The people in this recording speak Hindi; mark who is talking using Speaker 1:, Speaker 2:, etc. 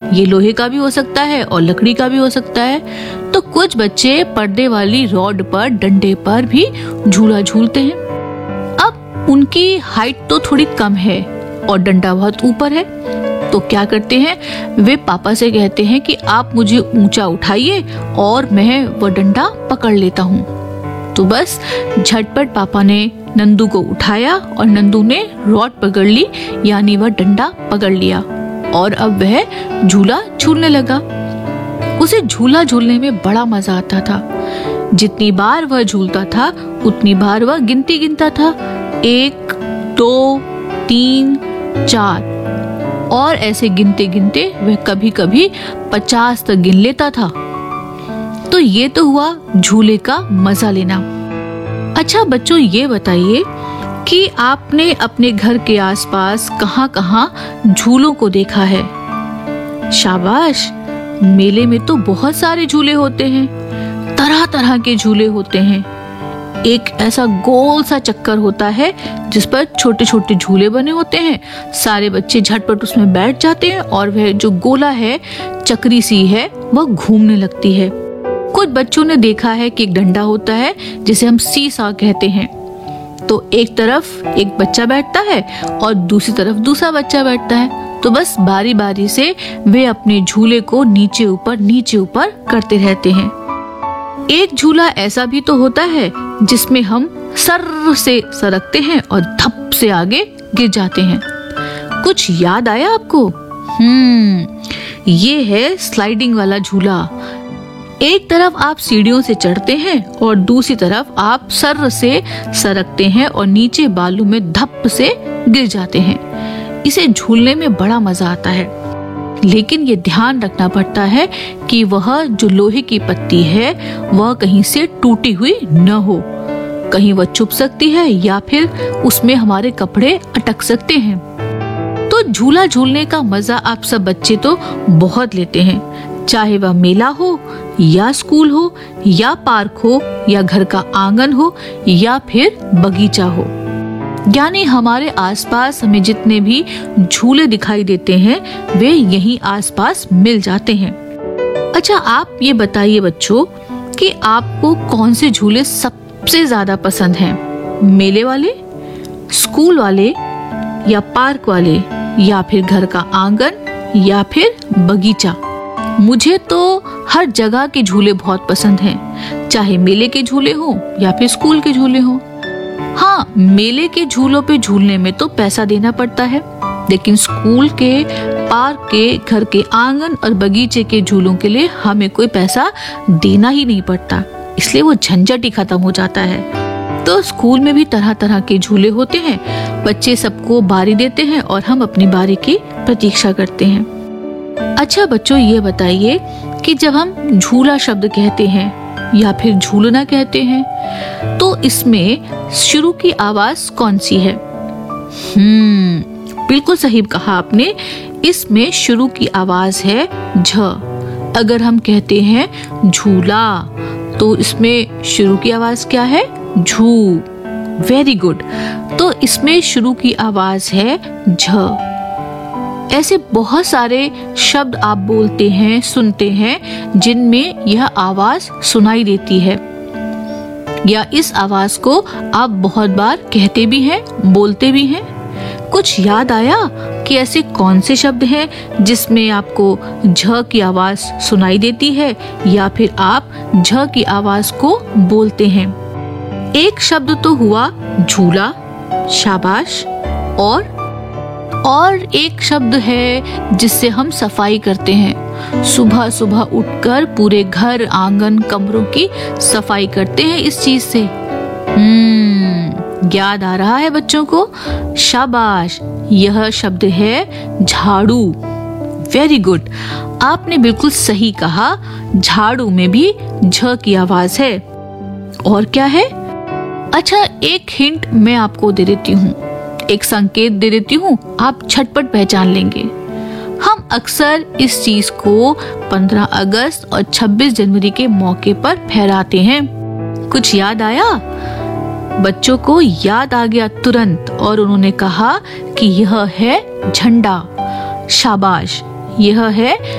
Speaker 1: ये लोहे का भी हो सकता है और लकड़ी का भी हो सकता है। तो कुछ बच्चे पर्दे वाली रॉड पर डंडे पर भी झूला झूलते हैं। अब उनकी हाइट तो थोड़ी कम है और डंडा बहुत ऊपर है, तो क्या करते हैं, वे पापा से कहते हैं कि आप मुझे ऊंचा उठाइए और मैं वह डंडा पकड़ लेता हूँ। तो बस झटपट पापा ने नंदू को उठाया और नंदू ने रॉड पकड़ ली, यानी वह डंडा पकड़ लिया और अब वह झूला झूलने लगा। उसे झूला झूलने में बड़ा मजा आता था। जितनी बार वह झूलता था उतनी बार वह गिनती गिनता था, 1 2 3 4, और ऐसे गिनते गिनते वह कभी कभी 50 तक गिन लेता था। तो ये तो हुआ झूले का मजा लेना। अच्छा बच्चों, ये बताइए कि आपने अपने घर के आसपास कहाँ-कहाँ झूलों को देखा है? शाबाश, मेले में तो बहुत सारे झूले होते हैं, तरह तरह के झूले होते हैं। एक ऐसा गोल सा चक्कर होता है जिस पर छोटे छोटे झूले बने होते हैं। सारे बच्चे झटपट उसमें बैठ जाते हैं और वह जो गोला है, चक्री सी है, वह घूमने लगती है। कुछ बच्चों ने देखा है कि एक डंडा होता है जिसे हम सीसा कहते हैं। तो एक तरफ एक बच्चा बैठता है और दूसरी तरफ दूसरा बच्चा बैठता है। तो बस बारी बारी से वे अपने झूले को नीचे ऊपर करते रहते हैं। एक झूला ऐसा भी तो होता है जिसमें हम सर से सरकते हैं और धप से आगे गिर जाते हैं। कुछ याद आया आपको? ये है स्लाइडिंग वाला झूला। एक तरफ आप सीढ़ियों से चढ़ते हैं और दूसरी तरफ आप सर से सरकते हैं और नीचे बालू में धप से गिर जाते हैं। इसे झूलने में बड़ा मजा आता है, लेकिन ये ध्यान रखना पड़ता है कि वह जो लोहे की पत्ती है वह कहीं से टूटी हुई न हो। कहीं वह चुभ सकती है या फिर उसमें हमारे कपड़े अटक सकते हैं। तो झूला झूलने का मजा आप सब बच्चे तो बहुत लेते हैं, चाहे वह मेला हो या स्कूल हो या पार्क हो या घर का आंगन हो या फिर बगीचा हो। यानी हमारे आसपास हमें जितने भी झूले दिखाई देते हैं वे यहीं आसपास मिल जाते हैं। अच्छा, आप ये बताइए बच्चों कि आपको कौन से झूले सबसे ज्यादा पसंद हैं? मेले वाले, स्कूल वाले या पार्क वाले या फिर घर का आंगन या फिर बगीचा? मुझे तो हर जगह के झूले बहुत पसंद हैं, चाहे मेले के झूले हो या फिर स्कूल के झूले हो। हाँ, मेले के झूलों पे झूलने में तो पैसा देना पड़ता है, लेकिन स्कूल के, पार्क के, घर के आंगन और बगीचे के झूलों के लिए हमें कोई पैसा देना ही नहीं पड़ता, इसलिए वो झंझट ही खत्म हो जाता है। तो स्कूल में भी तरह तरह के झूले होते हैं। बच्चे सबको बारी देते हैं और हम अपनी बारी की प्रतीक्षा करते हैं। अच्छा बच्चों, ये बताइए कि जब हम झूला शब्द कहते हैं या फिर झूलना कहते हैं तो इसमें शुरू की आवाज कौन सी है? बिल्कुल सही कहा आपने, इसमें शुरू की आवाज है झ। अगर हम कहते हैं झूला तो इसमें शुरू की आवाज क्या है? झू। Very good. तो इसमें शुरू की आवाज है झ। ऐसे बहुत सारे शब्द आप बोलते हैं, सुनते हैं, जिनमें यह आवाज सुनाई देती है या इस आवाज को आप बहुत बार कहते भी हैं, बोलते भी हैं। कुछ याद आया कि ऐसे कौन से शब्द हैं जिसमें आपको झ की आवाज सुनाई देती है या फिर आप झ की आवाज को बोलते हैं? एक शब्द तो हुआ झूला, शाबाश, और एक शब्द है जिससे हम सफाई करते हैं। सुबह सुबह उठकर पूरे घर, आंगन, कमरों की सफाई करते हैं इस चीज से। याद आ रहा है बच्चों को? शाबाश, यह शब्द है झाड़ू। वेरी गुड, आपने बिल्कुल सही कहा, झाड़ू में भी झ की आवाज है। और क्या है? अच्छा, एक हिंट मैं आपको दे देती हूँ, एक संकेत दे देती हूँ, आप झटपट पहचान लेंगे। हम अक्सर इस चीज को 15 अगस्त और 26 जनवरी के मौके पर फहराते हैं। कुछ याद आया? बच्चों को याद आ गया तुरंत और उन्होंने कहा कि यह है झंडा। शाबाश, यह है